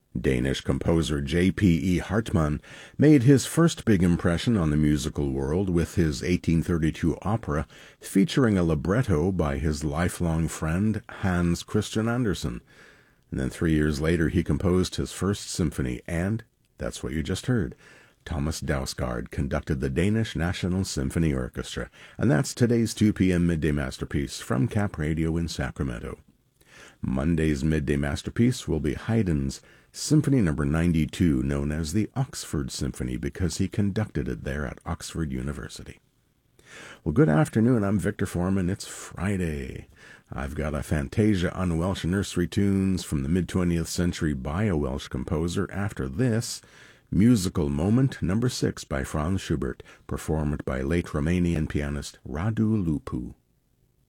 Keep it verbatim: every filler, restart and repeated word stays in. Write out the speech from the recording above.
Danish composer J P E Hartmann made his first big impression on the musical world with his eighteen thirty-two opera featuring a libretto by his lifelong friend Hans Christian Andersen. And then three years later he composed his first symphony, and that's what you just heard. Thomas Dausgaard conducted the Danish National Symphony Orchestra, and that's today's two p.m. Midday Masterpiece from Cap Radio in Sacramento. Monday's Midday Masterpiece will be Haydn's Symphony number ninety-two, known as the Oxford Symphony because he conducted it there at Oxford University. Well, good afternoon. I'm Victor Foreman. It's Friday. I've got a Fantasia on Welsh nursery tunes from the mid-twentieth century by a Welsh composer. After this, Musical Moment number six by Franz Schubert, performed by late Romanian pianist Radu Lupu.